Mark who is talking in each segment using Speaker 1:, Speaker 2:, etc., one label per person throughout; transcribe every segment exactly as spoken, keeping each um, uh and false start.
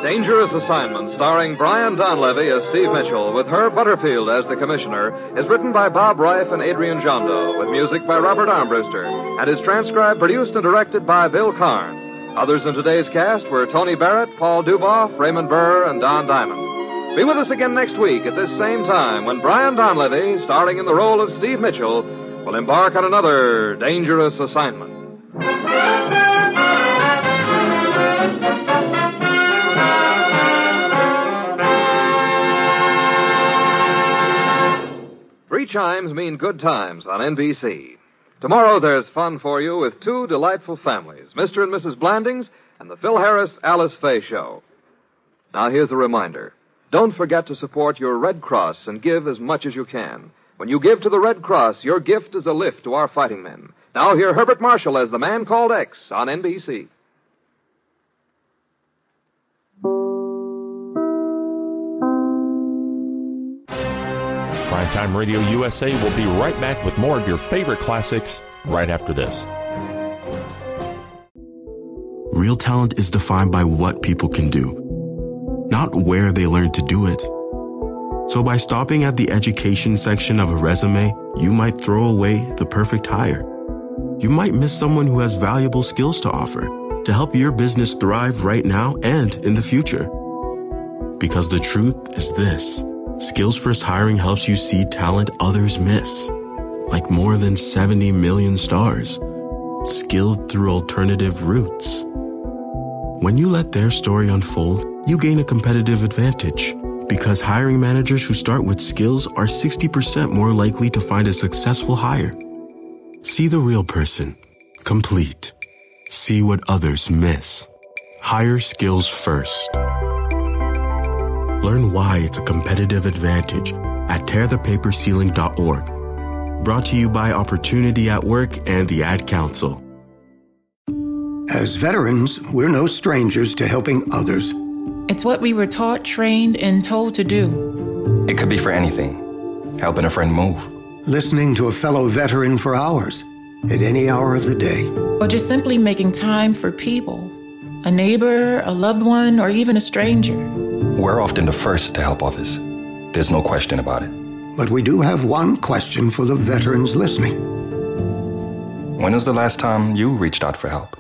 Speaker 1: Dangerous Assignment, starring Brian Donlevy as Steve Mitchell, with Herb Butterfield as the Commissioner, is written by Bob Reif and Adrian Jondo, with music by Robert Armbruster, and is transcribed, produced, and directed by Bill Karn. Others in today's cast were Tony Barrett, Paul Duboff, Raymond Burr, and Don Diamond. Be with us again next week at this same time when Brian Donlevy, starring in the role of Steve Mitchell, will embark on another dangerous assignment. Three chimes mean good times on N B C. Tomorrow there's fun for you with two delightful families, Mister and Missus Blandings and the Phil Harris Alice Faye Show. Now here's a reminder. Don't forget to support your Red Cross and give as much as you can. When you give to the Red Cross, your gift is a lift to our fighting men. Now hear Herbert Marshall as The Man Called X on N B C.
Speaker 2: Primetime Radio U S A will be right back with more of your favorite classics right after this.
Speaker 3: Real talent is defined by what people can do, not where they learn to do it. So by stopping at the education section of a resume, you might throw away the perfect hire. You might miss someone who has valuable skills to offer to help your business thrive right now and in the future. Because the truth is this. Skills First Hiring helps you see talent others miss, like more than seventy million stars, skilled through alternative routes. When you let their story unfold, you gain a competitive advantage, because hiring managers who start with skills are sixty percent more likely to find a successful hire. See the real person, complete. See what others miss. Hire skills first. Learn why it's a competitive advantage at tear the paper ceiling dot org. Brought to you by Opportunity at Work and the Ad Council.
Speaker 4: As veterans, we're no strangers to helping others.
Speaker 5: It's what we were taught, trained, and told to do.
Speaker 6: It could be for anything. Helping a friend move.
Speaker 4: Listening to a fellow veteran for hours, at any hour of the day.
Speaker 5: Or just simply making time for people. A neighbor, a loved one, or even a stranger.
Speaker 6: We're often the first to help others. There's no question about it.
Speaker 4: But we do have one question for the veterans listening.
Speaker 6: When was the last time you reached out for help?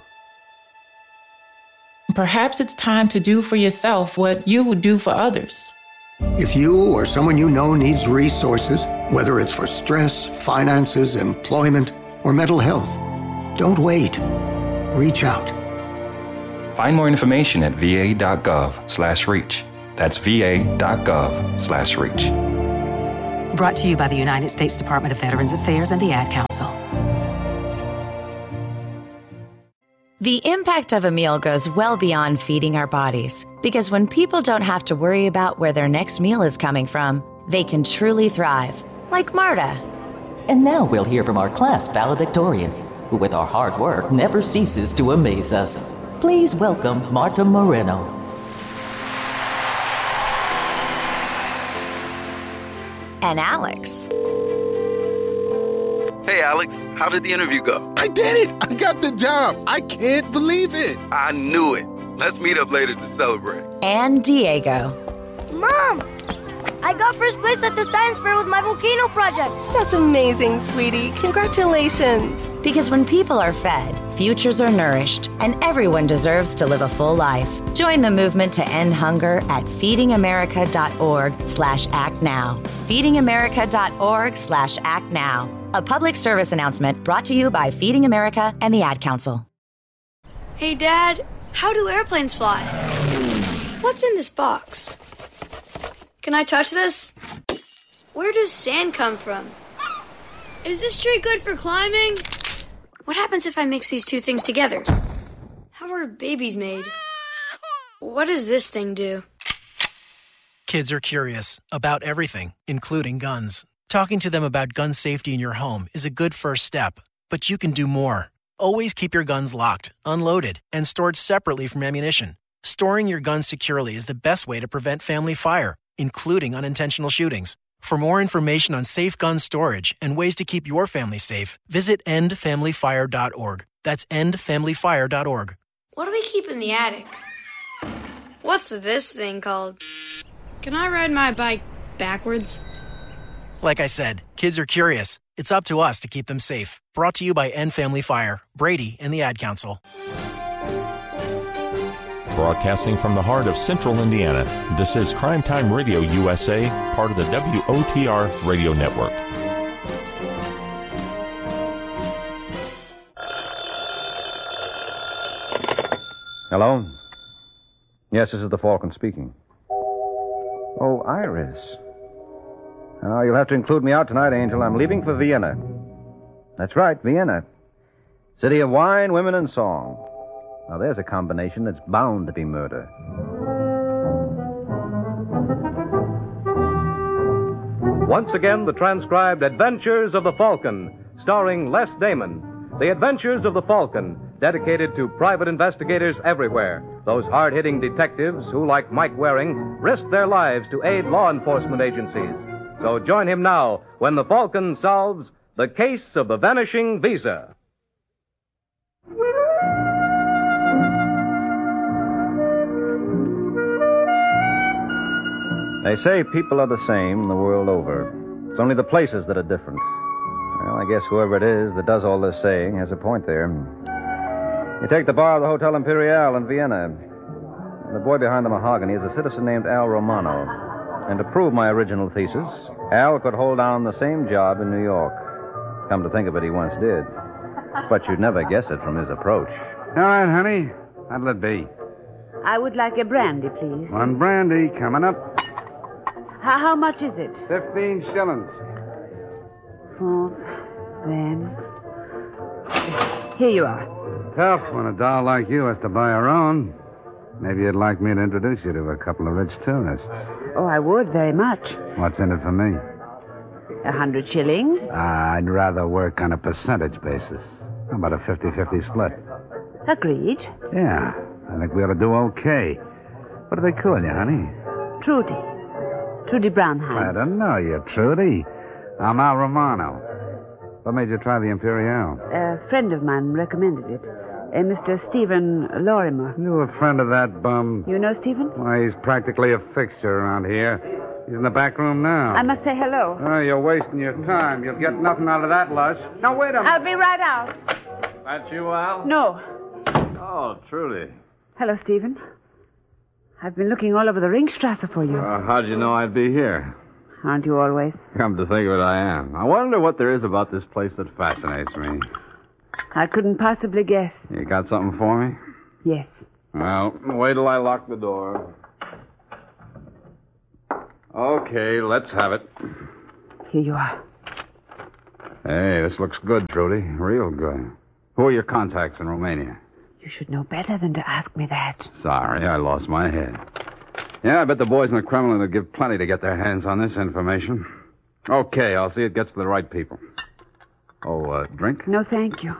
Speaker 5: Perhaps it's time to do for yourself what you would do for others.
Speaker 4: If you or someone you know needs resources, whether it's for stress, finances, employment, or mental health, don't wait. Reach out.
Speaker 6: Find more information at va.gov slash reach. That's va.gov slash reach.
Speaker 7: Brought to you by the United States Department of Veterans Affairs and the Ad Council.
Speaker 8: The impact of a meal goes well beyond feeding our bodies, because when people don't have to worry about where their next meal is coming from, they can truly thrive, like Marta.
Speaker 9: And now we'll hear from our class valedictorian, who with our hard work never ceases to amaze us. Please welcome Marta Moreno.
Speaker 8: And Alex.
Speaker 10: Hey, Alex, how did the interview go?
Speaker 11: I did it! I got the job! I can't believe it!
Speaker 10: I knew it. Let's meet up later to celebrate.
Speaker 8: And Diego.
Speaker 12: Mom! I got first place at the science fair with my volcano project.
Speaker 13: That's amazing, sweetie. Congratulations.
Speaker 8: Because when people are fed, futures are nourished, and everyone deserves to live a full life. Join the movement to end hunger at feedingamerica.org slash act now. feedingamerica.org slash act now. A public service announcement brought to you by Feeding America and the Ad Council.
Speaker 12: Hey, Dad, how do airplanes fly? What's in this box? Can I touch this? Where does sand come from? Is this tree good for climbing? What happens if I mix these two things together? How are babies made? What does this thing do?
Speaker 14: Kids are curious about everything, including guns. Talking to them about gun safety in your home is a good first step, but you can do more. Always keep your guns locked, unloaded, and stored separately from ammunition. Storing your guns securely is the best way to prevent family fire, including unintentional shootings. For more information on safe gun storage and ways to keep your family safe, visit end family fire dot org. That's end family fire dot org.
Speaker 12: What do we keep in the attic? What's this thing called? Can I ride my bike backwards?
Speaker 14: Like I said, kids are curious. It's up to us to keep them safe. Brought to you by End Family Fire, Brady, and the Ad Council.
Speaker 2: Broadcasting from the heart of Central Indiana, this is Crime Time Radio U S A, part of the W O T R Radio Network.
Speaker 15: Hello? Yes, this is the Falcon speaking. Oh, Iris. Oh, you'll have to include me out tonight, Angel. I'm leaving for Vienna. That's right, Vienna. City of wine, women, and song. Now, there's a combination that's bound to be murder.
Speaker 16: Once again, the transcribed Adventures of the Falcon, starring Les Damon. The Adventures of the Falcon, dedicated to private investigators everywhere. Those hard-hitting detectives who, like Mike Waring, risk their lives to aid law enforcement agencies. So join him now when the Falcon solves the case of the vanishing visa.
Speaker 15: They say people are the same the world over. It's only the places that are different. Well, I guess whoever it is that does all this saying has a point there. You take the bar of the Hotel Imperial in Vienna. The boy behind the mahogany is a citizen named Al Romano. And to prove my original thesis, Al could hold down the same job in New York. Come to think of it, he once did. But you'd never guess it from his approach.
Speaker 17: All right, honey. What'll it be?
Speaker 18: I would like a brandy, please.
Speaker 17: One brandy coming up.
Speaker 18: How, how much is it?
Speaker 17: Fifteen shillings.
Speaker 18: Oh, then. Here you are.
Speaker 17: Tough when a doll like you has to buy her own. Maybe you'd like me to introduce you to a couple of rich tourists.
Speaker 18: Oh, I would very much.
Speaker 17: What's in it for me?
Speaker 18: A hundred shillings?
Speaker 17: Uh, I'd rather work on a percentage basis. How about a fifty-fifty split?
Speaker 18: Agreed.
Speaker 17: Yeah, I think we ought to do okay. What do they call you, honey?
Speaker 18: Trudy. Trudy Brownheim.
Speaker 17: I don't know you, Trudy. I'm Al Romano. What made you try the Imperial?
Speaker 18: A friend of mine recommended it. Uh, Mister Stephen Lorimer.
Speaker 17: You a friend of that bum?
Speaker 18: You know Stephen?
Speaker 17: Why, he's practically a fixture around here. He's in the back room now.
Speaker 18: I must say hello.
Speaker 17: Oh, you're wasting your time. You'll get nothing out of that lush. Now, wait a minute.
Speaker 18: I'll be right out.
Speaker 17: That's you, Al?
Speaker 18: No.
Speaker 17: Oh, Trudy.
Speaker 18: Hello, Stephen. I've been looking all over the Ringstrasse for you.
Speaker 19: Uh, how'd you know I'd be here?
Speaker 18: Aren't you always?
Speaker 19: Come to think of it, I am. I wonder what there is about this place that fascinates me.
Speaker 18: I couldn't possibly guess.
Speaker 19: You got something for me?
Speaker 18: Yes.
Speaker 19: Well, wait till I lock the door. Okay, let's have it.
Speaker 18: Here you are.
Speaker 19: Hey, this looks good, Trudy. Real good. Who are your contacts in Romania?
Speaker 18: You should know better than to ask me that.
Speaker 19: Sorry, I lost my head. Yeah, I bet the boys in the Kremlin would give plenty to get their hands on this information. Okay, I'll see it gets to the right people. Oh, uh, drink?
Speaker 18: No, thank you.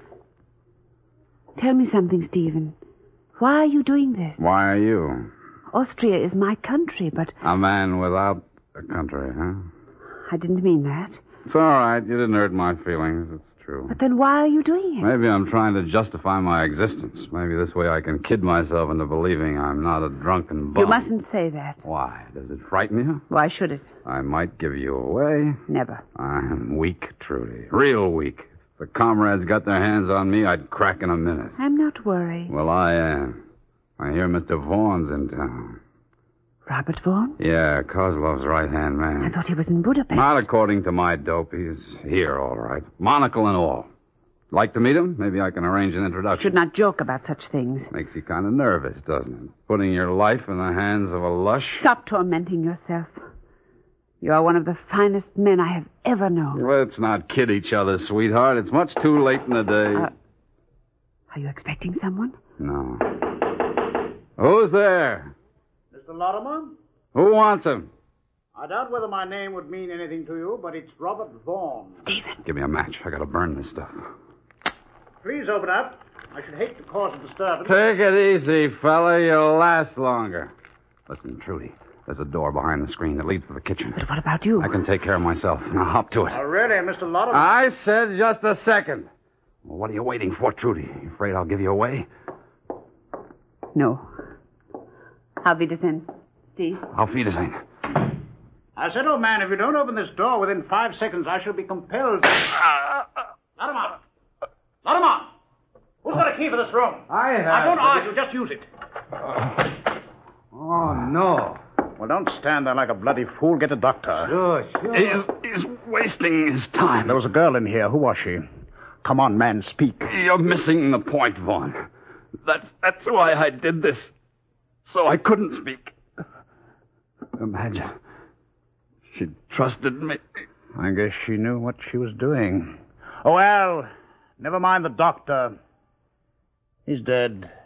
Speaker 18: Tell me something, Stephen. Why are you doing this?
Speaker 19: Why are you?
Speaker 18: Austria is my country, but...
Speaker 19: A man without a country, huh?
Speaker 18: I didn't mean that.
Speaker 19: It's all right. You didn't hurt my feelings. It's true.
Speaker 18: But then why are you doing it?
Speaker 19: Maybe I'm trying to justify my existence. Maybe this way I can kid myself into believing I'm not a drunken bum.
Speaker 18: You mustn't say that.
Speaker 19: Why? Does it frighten you?
Speaker 18: Why should it?
Speaker 19: I might give you away.
Speaker 18: Never.
Speaker 19: I'm weak, Trudy. Real weak. If the comrades got their hands on me, I'd crack in a minute.
Speaker 18: I'm not worried.
Speaker 19: Well, I am. I hear Mister Vaughan's in town.
Speaker 18: Robert Vaughan?
Speaker 19: Yeah, Kozlov's right-hand man.
Speaker 18: I thought he was in Budapest.
Speaker 19: Not according to my dope. He's here, all right. Monocle and all. Like to meet him? Maybe I can arrange an introduction.
Speaker 18: Should not joke about such things.
Speaker 19: Makes you kind of nervous, doesn't it? Putting your life in the hands of a lush.
Speaker 18: Stop tormenting yourself. You are one of the finest men I have ever known.
Speaker 19: Let's not kid each other, sweetheart. It's much too late in the day.
Speaker 18: Uh, are you expecting someone?
Speaker 19: No. Who's there?
Speaker 20: Mister Lorimer?
Speaker 19: Who wants him?
Speaker 20: I doubt whether my name would mean anything to you, but it's Robert Vaughan.
Speaker 18: Stephen.
Speaker 19: Give me a match. I gotta burn this stuff.
Speaker 20: Please open up. I should hate to cause a disturbance.
Speaker 19: Take it easy, fella. You'll last longer. Listen, Trudy, there's a door behind the screen that leads to the kitchen.
Speaker 18: But what about you?
Speaker 19: I can take care of myself. Now hop to it.
Speaker 20: Already, Mister Lorimer.
Speaker 19: I said just a second. Well, what are you waiting for, Trudy? You afraid I'll give you away?
Speaker 18: No. Auf Wiedersehen. Steve?
Speaker 19: Auf Wiedersehen.
Speaker 20: I said, old man, if you don't open this door within five seconds, I shall be compelled to... Let him out. Let him out. Who's got a key for this room?
Speaker 17: I have.
Speaker 20: I won't argue. Just use it.
Speaker 17: Oh, no.
Speaker 20: Well, don't stand there like a bloody fool. Get a doctor.
Speaker 17: Sure, sure.
Speaker 19: He's, he's wasting his time.
Speaker 20: There was a girl in here. Who was she? Come on, man, speak.
Speaker 19: You're missing the point, Vaughn. That, that's why I did this. So I couldn't speak. Imagine. She trusted me.
Speaker 20: I guess she knew what she was doing. Oh, well, never mind the doctor. He's dead.